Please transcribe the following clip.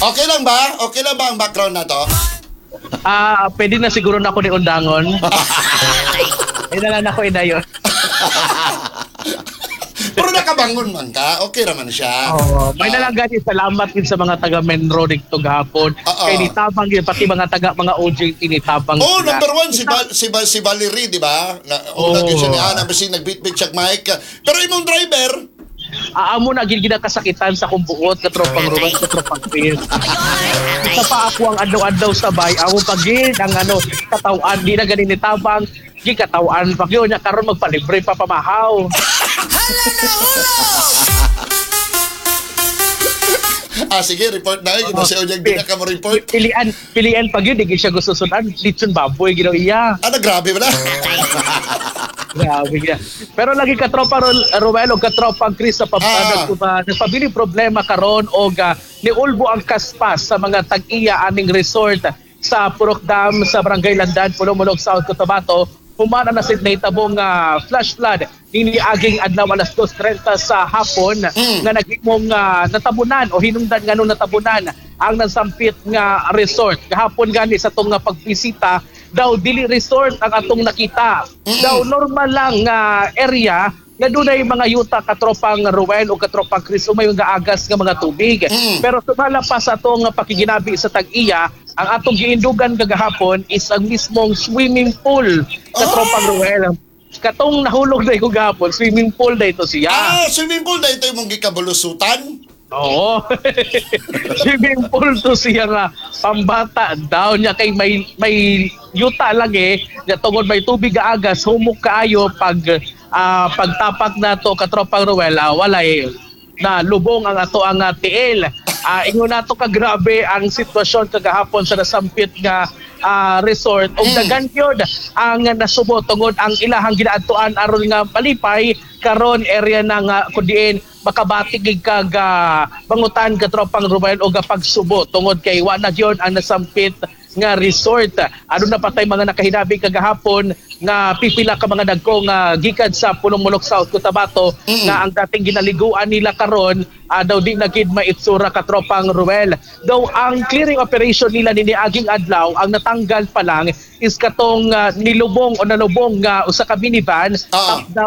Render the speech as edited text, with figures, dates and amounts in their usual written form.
Okay lang ba? Okay lang ba ang background na to? Pwede na siguro na ako ni undangon. Ay na lang ako inayon. Pero nakabangon man ka, okay naman siya. Oo, may nalanggan salamat din sa mga taga Menro dito gahapon. Kay nitabang yun, pati mga taga mga OJT nitabang. Oh, number one, si Valerie, di ba? Una din siya ni Ana, kasi nag-beat-beat siya mic. Pero imong driver, Amo na gid kasakitan sa kumbuot katropang ruwan katropang pin. Sa pa ako ang adlaw-adlaw sabay amo pagid ang katawan di na ganin nitabang gi katawan pag yun nya karon magpalibre pa pamahaw. sige, report na yun. Kasi unyag di na ka mo report. Pilian pag yun, di siya gusto sunan. Litson baboy, ginaw iya. Grabe ba na? Grabe niya. Pero lagi katropa Romel o katropa Chris sa nagpabili problema karon o ni Ulbo ang kaspas sa mga tag-iya aning resort sa Purok Dam sa Barangay Landan, Pulumulog, South Cotabato. Humana na Sydney tabong flash flood ini aging adlaw alas 2:30 sa hapon nga nagimong natabunan o hinungdan nga nung natabunan ang nasampit nga resort. Gahapon gani sa tong pagbisita daw dili resort ang atong nakita. Daw normal lang nga area nga dunay mga yuta katropang Ruel o katropang Chris umayon nga agas nga mga tubig. Pero sumala pa sa atong pakiginabi sa tag-iya, ang atong giindugan kagahapon is ang mismong swimming pool katropang Ruel. Katong nahulog na ko gahapon, swimming pool na ito siya. Swimming pool na ito yung mong gikabulusutan? Oo. Swimming pool to siya nga pambata daw niya kay may yuta lagi nga tungod may tubig nga agas humok kaayo pagtapak na to katropang Ruel walay na lubong ang ato ang tiil. Ingon nato ka grabe ang sitwasyon kagahapon sa nasampit nga resort ug daghan gyud ang nasubo tungod ang ilahang ginaadtuan aron nga palipay karon area ng kudiin makabatig kag bangutan katropang Ruel o pagsubo tungod kay wa na gyud ang nasampit nga resort. Ano na patay mga nakahinabi kagahapon nga pipila ka mga dagko nga gikan sa Pulumulok, South Cotabato nga ang dating ginaliguan nila karon daw di na gid maitsura katropang Ruel. Daw ang clearing operation nila niniaging adlaw ang natanggal pa lang is katong nilubong o nalubong nga usa ka minivan